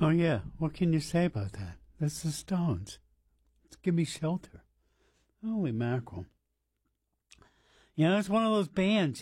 Oh, yeah. What can you say about that? That's the Stones. Let's give me shelter. Holy mackerel. It's one of those bands,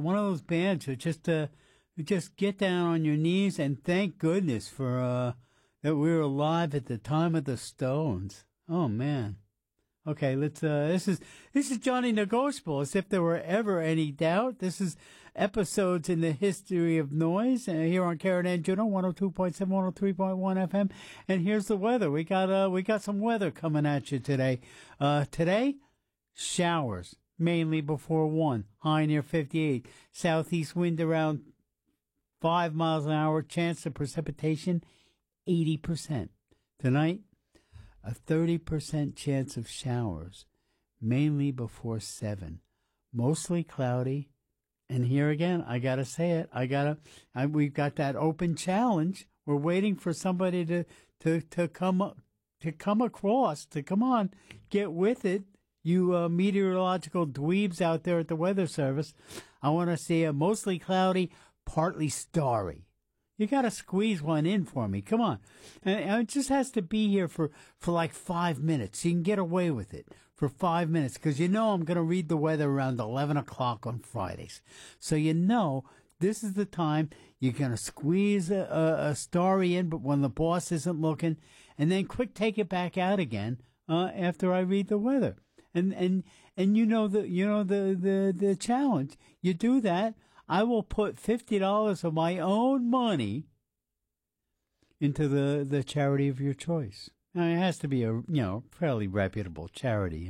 who just get down on your knees and thank goodness for, that we were alive at the time of the Stones. Oh, man. Okay, this is Johnny Negotiable, as if there were ever any doubt. This is episodes in the history of noise, here on Karen and Juno, 102.7, 103.1 FM. And here's the weather. We got some weather coming at you today. Today, showers, mainly before 1, high near 58. Southeast wind around 5 miles an hour, chance of precipitation, 80%. Tonight, a 30% chance of showers, mainly before 7. Mostly cloudy. And here again, I gotta say it. We've got that open challenge. We're waiting for somebody to come across, to come on, get with it. You meteorological dweebs out there at the Weather Service. I want to see a mostly cloudy, partly starry. You got to squeeze one in for me. Come on. And it just has to be here for like 5 minutes. You can get away with it for 5 minutes because I'm going to read the weather around 11 o'clock on Fridays. So this is the time you're going to squeeze a starry in, but when the boss isn't looking, and then quick take it back out again after I read the weather. And the challenge. You do that, I will put $50 of my own money into the charity of your choice. Now, it has to be a fairly reputable charity.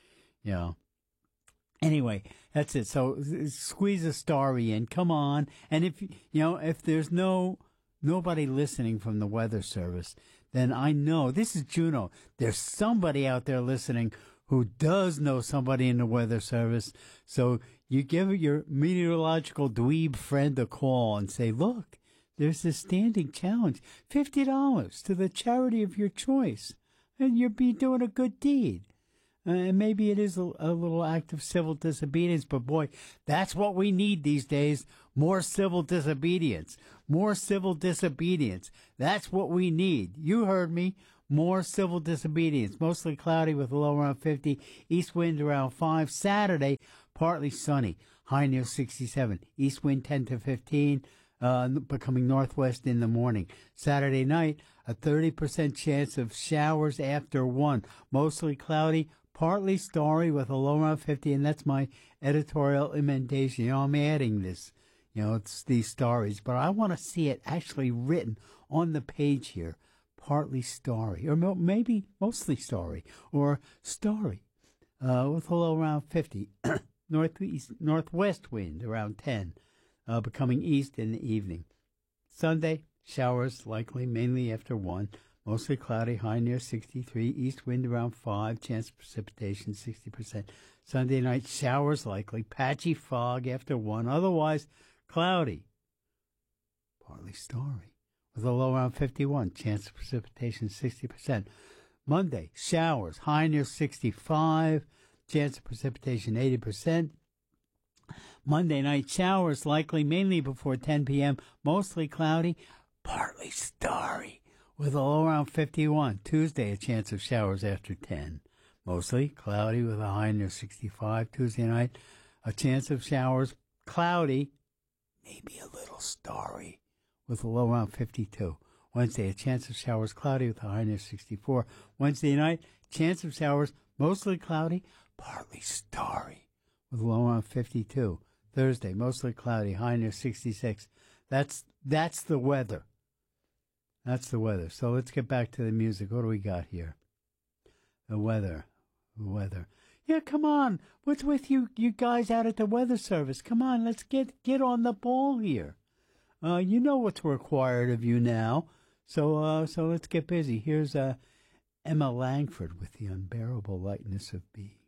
Anyway, that's it. So squeeze a starry in. Come on. And if there's nobody listening from the Weather Service, then I know this is Juno. There's somebody out there listening who does know somebody in the Weather Service. So you give your meteorological dweeb friend a call and say, look, there's this standing challenge, $50 to the charity of your choice. And you'll be doing a good deed. And maybe it is a little act of civil disobedience, but boy, that's what we need these days. More civil disobedience. More civil disobedience. That's what we need. You heard me. More civil disobedience. Mostly cloudy with a low around 50. East wind around 5. Saturday, partly sunny. High near 67. East wind 10 to 15. Becoming northwest in the morning. Saturday night, a 30% chance of showers after 1. Mostly cloudy, partly starry with a low around 50, and that's my editorial emendation. I'm adding this. It's these stories, but I want to see it actually written on the page here. Partly starry, or maybe mostly starry, or starry, with a low around 50. Northwest wind around 10. Becoming east in the evening. Sunday, showers likely, mainly after 1. Mostly cloudy, high near 63. East wind around 5. Chance of precipitation, 60%. Sunday night, showers likely. Patchy fog after 1. Otherwise, cloudy. Partly starry. With a low around 51. Chance of precipitation, 60%. Monday, showers, high near 65. Chance of precipitation, 80%. Monday night, showers likely mainly before 10 p.m. Mostly cloudy, partly starry, with a low around 51. Tuesday, a chance of showers after 10. Mostly cloudy with a high near 65. Tuesday night, a chance of showers, cloudy, maybe a little starry, with a low around 52. Wednesday, a chance of showers, cloudy with a high near 64. Wednesday night, chance of showers, mostly cloudy, partly starry, with a low around 52. Thursday, mostly cloudy, high near 66. That's the weather. That's the weather. So let's get back to the music. What do we got here? The weather. Yeah, come on. What's with you guys out at the Weather Service? Come on, let's get on the ball here. You know what's required of you now. So let's get busy. Here's Emma Langford with The Unbearable Lightness of Being.